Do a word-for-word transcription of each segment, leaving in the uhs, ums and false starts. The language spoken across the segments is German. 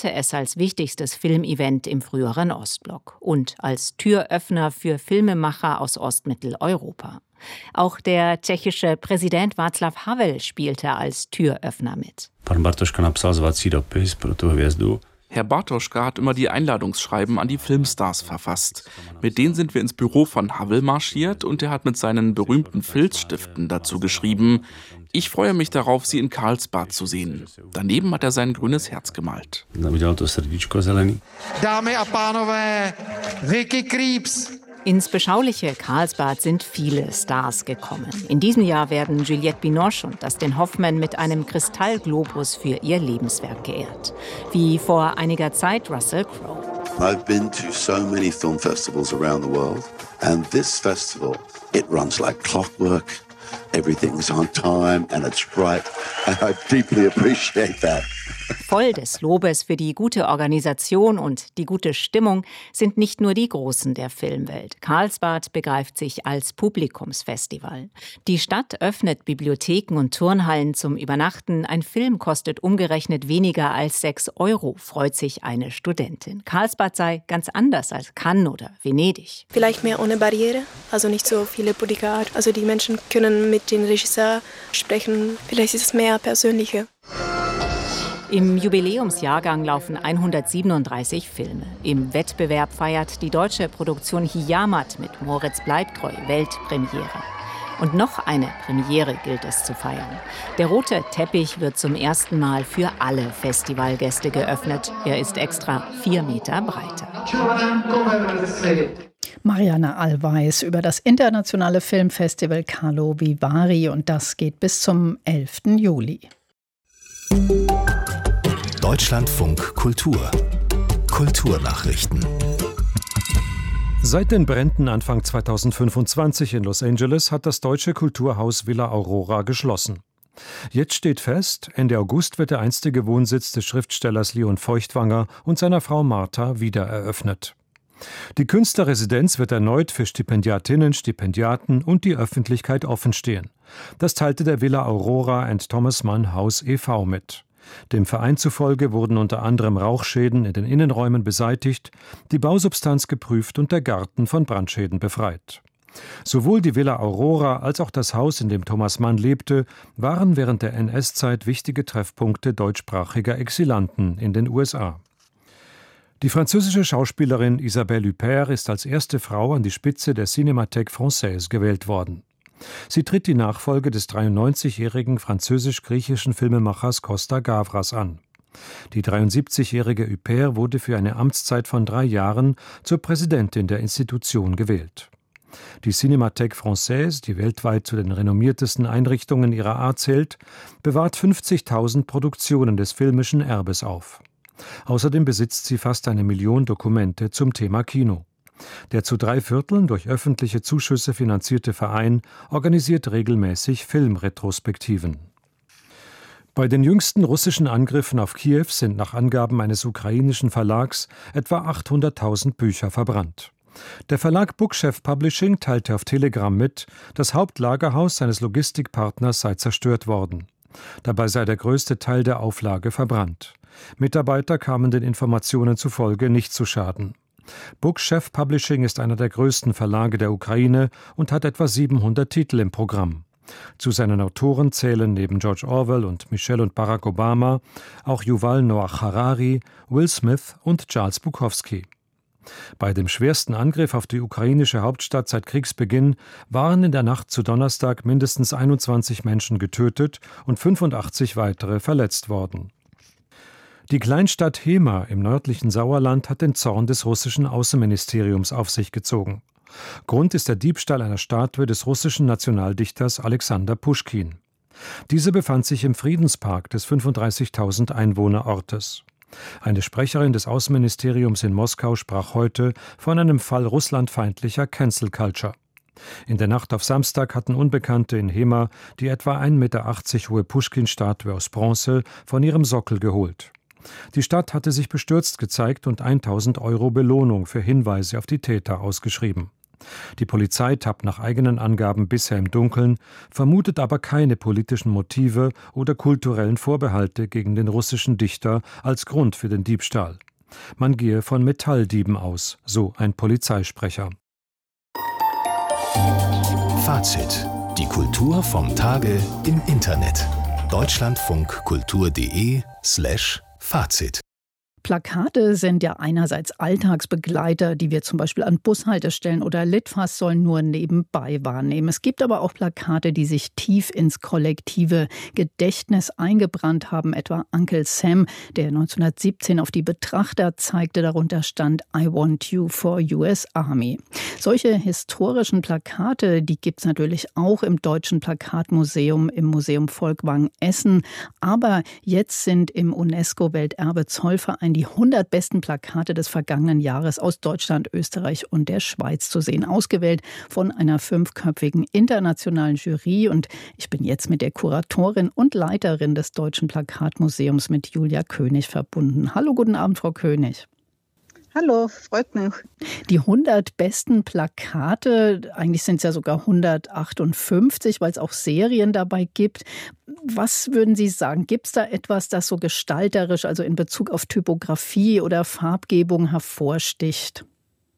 galt es als wichtigstes Filmevent im früheren Ostblock und als Türöffner für Filmemacher aus Ostmitteleuropa. Auch der tschechische Präsident Václav Havel spielte als Türöffner mit. Herr Bartoschka hat immer die Einladungsschreiben an die Filmstars verfasst. Mit denen sind wir ins Büro von Havel marschiert und er hat mit seinen berühmten Filzstiften dazu geschrieben: Ich freue mich darauf, Sie in Karlsbad zu sehen. Daneben hat er sein grünes Herz gemalt. Dámy a pánové, Vicky Krieps. Ins beschauliche Karlsbad sind viele Stars gekommen. In diesem Jahr werden Juliette Binoche und Dustin Hoffman mit einem Kristallglobus für ihr Lebenswerk geehrt. Wie vor einiger Zeit Russell Crowe. I've been to so many film festivals around the world, and this festival, it runs like clockwork. Everything's on time and it's bright, and I deeply appreciate that. Voll des Lobes für die gute Organisation und die gute Stimmung sind nicht nur die Großen der Filmwelt. Karlsbad begreift sich als Publikumsfestival. Die Stadt öffnet Bibliotheken und Turnhallen zum Übernachten. Ein Film kostet umgerechnet weniger als sechs Euro, freut sich eine Studentin. Karlsbad sei ganz anders als Cannes oder Venedig. Vielleicht mehr ohne Barriere, also nicht so viele Bodyguard. Also die Menschen können mit dem Regisseur sprechen. Vielleicht ist es mehr persönlicher. Im Jubiläumsjahrgang laufen hundertsiebenunddreißig Filme. Im Wettbewerb feiert die deutsche Produktion Hijamat mit Moritz bleibt treu Weltpremiere. Und noch eine Premiere gilt es zu feiern. Der rote Teppich wird zum ersten Mal für alle Festivalgäste geöffnet. Er ist extra vier Meter breiter. Marianne Allweis über das internationale Filmfestival Karlovy Vary, und das geht bis zum elften Juli. Deutschlandfunk Kultur. Kulturnachrichten. Seit den Bränden Anfang zweitausendfünfundzwanzig in Los Angeles hat das deutsche Kulturhaus Villa Aurora geschlossen. Jetzt steht fest, Ende August wird der einstige Wohnsitz des Schriftstellers Leon Feuchtwanger und seiner Frau Martha wieder eröffnet. Die Künstlerresidenz wird erneut für Stipendiatinnen, Stipendiaten und die Öffentlichkeit offenstehen. Das teilte der Villa Aurora and Thomas Mann Haus e V mit. Dem Verein zufolge wurden unter anderem Rauchschäden in den Innenräumen beseitigt, die Bausubstanz geprüft und der Garten von Brandschäden befreit. Sowohl die Villa Aurora als auch das Haus, in dem Thomas Mann lebte, waren während der N S-Zeit wichtige Treffpunkte deutschsprachiger Exilanten in den U S A. Die französische Schauspielerin Isabelle Huppert ist als erste Frau an die Spitze der Cinémathèque Française gewählt worden. Sie tritt die Nachfolge des dreiundneunzigjährigen französisch-griechischen Filmemachers Costa Gavras an. Die dreiundsiebzigjährige Huppert wurde für eine Amtszeit von drei Jahren zur Präsidentin der Institution gewählt. Die Cinémathèque Française, die weltweit zu den renommiertesten Einrichtungen ihrer Art zählt, bewahrt fünfzigtausend Produktionen des filmischen Erbes auf. Außerdem besitzt sie fast eine Million Dokumente zum Thema Kino. Der zu drei Vierteln durch öffentliche Zuschüsse finanzierte Verein organisiert regelmäßig Filmretrospektiven. Bei den jüngsten russischen Angriffen auf Kiew sind nach Angaben eines ukrainischen Verlags etwa achthunderttausend Bücher verbrannt. Der Verlag Bookchef Publishing teilte auf Telegram mit, das Hauptlagerhaus seines Logistikpartners sei zerstört worden. Dabei sei der größte Teil der Auflage verbrannt. Mitarbeiter kamen den Informationen zufolge nicht zu Schaden. Bookchef Publishing ist einer der größten Verlage der Ukraine und hat etwa siebenhundert Titel im Programm. Zu seinen Autoren zählen neben George Orwell und Michelle und Barack Obama auch Yuval Noah Harari, Will Smith und Charles Bukowski. Bei dem schwersten Angriff auf die ukrainische Hauptstadt seit Kriegsbeginn waren in der Nacht zu Donnerstag mindestens einundzwanzig Menschen getötet und fünfundachtzig weitere verletzt worden. Die Kleinstadt Hema im nördlichen Sauerland hat den Zorn des russischen Außenministeriums auf sich gezogen. Grund ist der Diebstahl einer Statue des russischen Nationaldichters Alexander Puschkin. Diese befand sich im Friedenspark des fünfunddreißigtausend Einwohnerortes. Eine Sprecherin des Außenministeriums in Moskau sprach heute von einem Fall russlandfeindlicher Cancel Culture. In der Nacht auf Samstag hatten Unbekannte in Hema die etwa ein Meter achtzig hohe Puschkin-Statue aus Bronze von ihrem Sockel geholt. Die Stadt hatte sich bestürzt gezeigt und tausend Euro Belohnung für Hinweise auf die Täter ausgeschrieben. Die Polizei tappt nach eigenen Angaben bisher im Dunkeln, vermutet aber keine politischen Motive oder kulturellen Vorbehalte gegen den russischen Dichter als Grund für den Diebstahl. Man gehe von Metalldieben aus, so ein Polizeisprecher. Fazit. Die Kultur vom Tage im Internet. deutschlandfunkkultur.de slash Fazit. Plakate sind ja einerseits Alltagsbegleiter, die wir zum Beispiel an Bushaltestellen oder Litfaßsäulen nur nebenbei wahrnehmen. Es gibt aber auch Plakate, die sich tief ins kollektive Gedächtnis eingebrannt haben, etwa Uncle Sam, der neunzehnhundertsiebzehn auf die Betrachter zeigte. Darunter stand I want you for U S Army. Solche historischen Plakate, die gibt es natürlich auch im Deutschen Plakatmuseum, im Museum Volkwang Essen. Aber jetzt sind im UNESCO-Welterbe Zollverein die hundert besten Plakate des vergangenen Jahres aus Deutschland, Österreich und der Schweiz zu sehen. Ausgewählt von einer fünfköpfigen internationalen Jury. Und ich bin jetzt mit der Kuratorin und Leiterin des Deutschen Plakatmuseums, mit Julia König, verbunden. Hallo, guten Abend, Frau König. Hallo, freut mich. Die hundert besten Plakate, eigentlich sind es ja sogar hundertachtundfünfzig, weil es auch Serien dabei gibt. Was würden Sie sagen? Gibt es da etwas, das so gestalterisch, also in Bezug auf Typografie oder Farbgebung hervorsticht?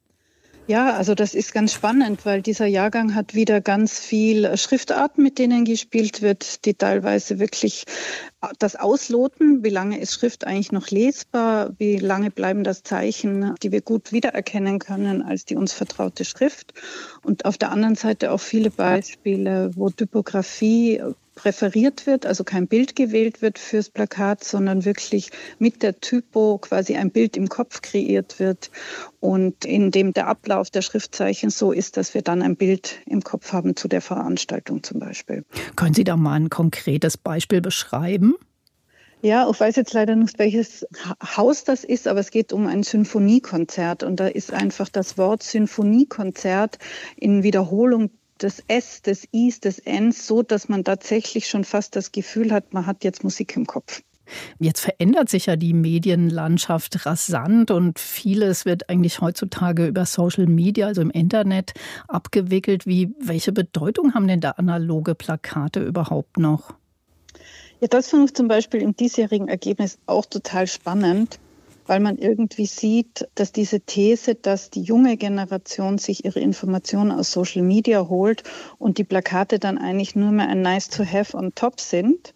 Ja, also das ist ganz spannend, weil dieser Jahrgang hat wieder ganz viel Schriftarten, mit denen gespielt wird, die teilweise wirklich das Ausloten, wie lange ist Schrift eigentlich noch lesbar, wie lange bleiben das Zeichen, die wir gut wiedererkennen können als die uns vertraute Schrift. Und auf der anderen Seite auch viele Beispiele, wo Typografie präferiert wird, also kein Bild gewählt wird fürs Plakat, sondern wirklich mit der Typo quasi ein Bild im Kopf kreiert wird und in dem der Ablauf der Schriftzeichen so ist, dass wir dann ein Bild im Kopf haben zu der Veranstaltung zum Beispiel. Können Sie da mal ein konkretes Beispiel beschreiben? Ja, ich weiß jetzt leider nicht, welches Haus das ist, aber es geht um ein Sinfoniekonzert und da ist einfach das Wort Sinfoniekonzert in Wiederholung des S, des Is, des Ns, so dass man tatsächlich schon fast das Gefühl hat, man hat jetzt Musik im Kopf. Jetzt verändert sich ja die Medienlandschaft rasant und vieles wird eigentlich heutzutage über Social Media, also im Internet, abgewickelt. Wie, welche Bedeutung haben denn da analoge Plakate überhaupt noch? Ja, das finde ich zum Beispiel im diesjährigen Ergebnis auch total spannend, weil man irgendwie sieht, dass diese These, dass die junge Generation sich ihre Informationen aus Social Media holt und die Plakate dann eigentlich nur mehr ein Nice to have on top sind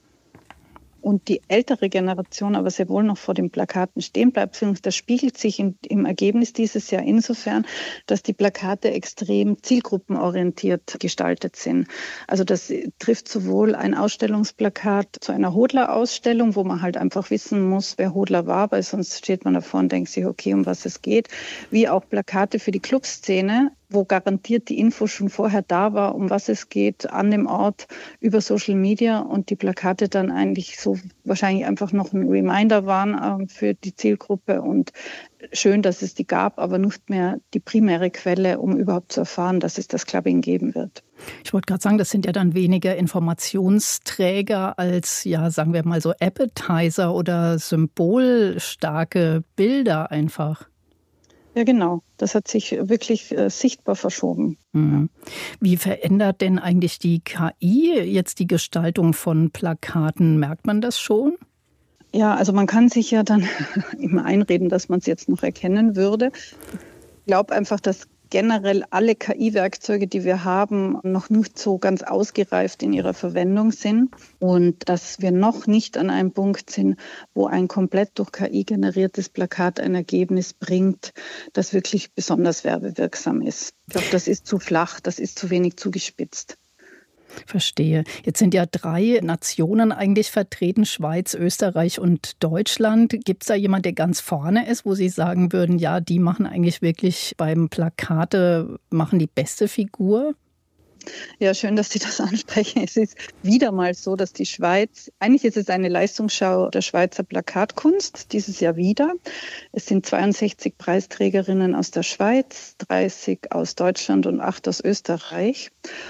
und die ältere Generation aber sehr wohl noch vor den Plakaten stehen bleibt. Das spiegelt sich im, im Ergebnis dieses Jahr insofern, dass die Plakate extrem zielgruppenorientiert gestaltet sind. Also das trifft sowohl ein Ausstellungsplakat zu einer Hodler-Ausstellung, wo man halt einfach wissen muss, wer Hodler war, weil sonst steht man davor und denkt sich, okay, um was es geht, wie auch Plakate für die Clubszene, wo garantiert die Info schon vorher da war, um was es geht, an dem Ort über Social Media und die Plakate dann eigentlich so wahrscheinlich einfach noch ein Reminder waren äh, für die Zielgruppe und schön, dass es die gab, aber nicht mehr die primäre Quelle, um überhaupt zu erfahren, dass es das Clubbing geben wird. Ich wollte gerade sagen, das sind ja dann weniger Informationsträger als, ja, sagen wir mal so Appetizer oder symbolstarke Bilder einfach. Ja, genau. Das hat sich wirklich äh, sichtbar verschoben. Mhm. Wie verändert denn eigentlich die K I jetzt die Gestaltung von Plakaten? Merkt man das schon? Ja, also man kann sich ja dann immer einreden, dass man es jetzt noch erkennen würde. Ich glaube einfach, dass generell alle K I-Werkzeuge, die wir haben, noch nicht so ganz ausgereift in ihrer Verwendung sind und dass wir noch nicht an einem Punkt sind, wo ein komplett durch K I generiertes Plakat ein Ergebnis bringt, das wirklich besonders werbewirksam ist. Ich glaube, das ist zu flach, das ist zu wenig zugespitzt. Verstehe. Jetzt sind ja drei Nationen eigentlich vertreten, Schweiz, Österreich und Deutschland. Gibt es da jemand, der ganz vorne ist, wo Sie sagen würden, ja, die machen eigentlich wirklich beim Plakate, machen die beste Figur? Ja, schön, dass Sie das ansprechen. Es ist wieder mal so, dass die Schweiz, eigentlich ist es eine Leistungsschau der Schweizer Plakatkunst, dieses Jahr wieder. Es sind zweiundsechzig Preisträgerinnen aus der Schweiz, dreißig aus Deutschland und acht aus Österreich.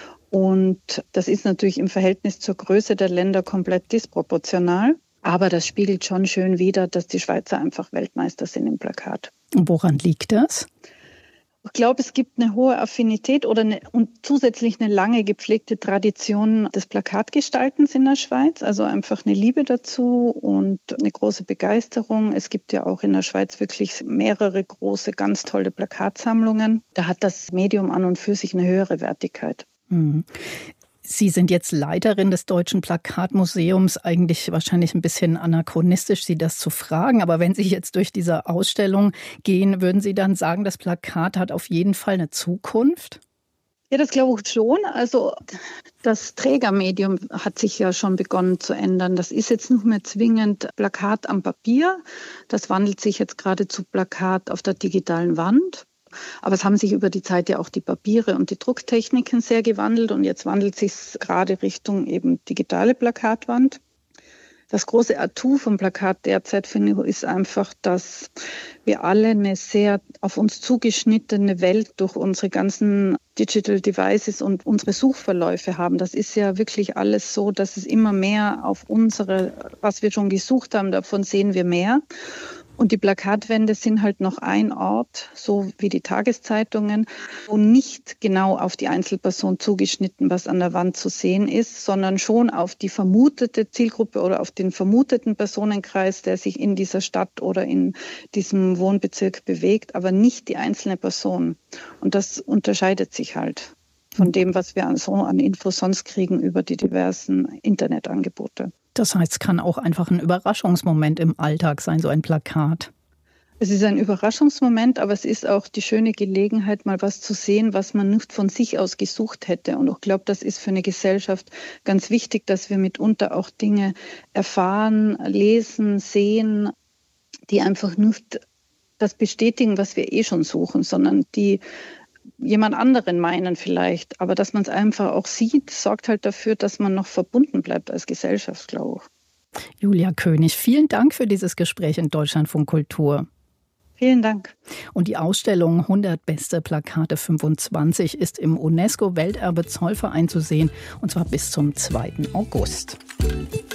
Und das ist natürlich im Verhältnis zur Größe der Länder komplett disproportional. Aber das spiegelt schon schön wider, dass die Schweizer einfach Weltmeister sind im Plakat. Und woran liegt das? Ich glaube, es gibt eine hohe Affinität oder eine, und zusätzlich eine lange gepflegte Tradition des Plakatgestaltens in der Schweiz. Also einfach eine Liebe dazu und eine große Begeisterung. Es gibt ja auch in der Schweiz wirklich mehrere große, ganz tolle Plakatsammlungen. Da hat das Medium an und für sich eine höhere Wertigkeit. Mhm. Sie sind jetzt Leiterin des Deutschen Plakatmuseums. Eigentlich wahrscheinlich ein bisschen anachronistisch, Sie das zu fragen. Aber wenn Sie jetzt durch diese Ausstellung gehen, würden Sie dann sagen, das Plakat hat auf jeden Fall eine Zukunft? Ja, das glaube ich schon. Also das Trägermedium hat sich ja schon begonnen zu ändern. Das ist jetzt nicht mehr zwingend Plakat am Papier. Das wandelt sich jetzt gerade zu Plakat auf der digitalen Wand. Aber es haben sich über die Zeit ja auch die Papiere und die Drucktechniken sehr gewandelt und jetzt wandelt sich es gerade Richtung eben digitale Plakatwand. Das große Atout vom Plakat derzeit, finde ich, ist einfach, dass wir alle eine sehr auf uns zugeschnittene Welt durch unsere ganzen Digital Devices und unsere Suchverläufe haben. Das ist ja wirklich alles so, dass es immer mehr auf unsere, was wir schon gesucht haben, davon sehen wir mehr. Und die Plakatwände sind halt noch ein Ort, so wie die Tageszeitungen, wo nicht genau auf die Einzelperson zugeschnitten, was an der Wand zu sehen ist, sondern schon auf die vermutete Zielgruppe oder auf den vermuteten Personenkreis, der sich in dieser Stadt oder in diesem Wohnbezirk bewegt, aber nicht die einzelne Person. Und das unterscheidet sich halt von dem, was wir so an Infos sonst kriegen über die diversen Internetangebote. Das heißt, es kann auch einfach ein Überraschungsmoment im Alltag sein, so ein Plakat. Es ist ein Überraschungsmoment, aber es ist auch die schöne Gelegenheit, mal was zu sehen, was man nicht von sich aus gesucht hätte. Und ich glaube, das ist für eine Gesellschaft ganz wichtig, dass wir mitunter auch Dinge erfahren, lesen, sehen, die einfach nicht das bestätigen, was wir eh schon suchen, sondern die jemand anderen meinen vielleicht. Aber dass man es einfach auch sieht, sorgt halt dafür, dass man noch verbunden bleibt als Gesellschaft, glaube ich. Julia König, vielen Dank für dieses Gespräch in Deutschlandfunk Kultur. Vielen Dank. Und die Ausstellung hundert beste Plakate fünfundzwanzig ist im UNESCO-Welterbe Zollverein zu sehen, und zwar bis zum zweiten August.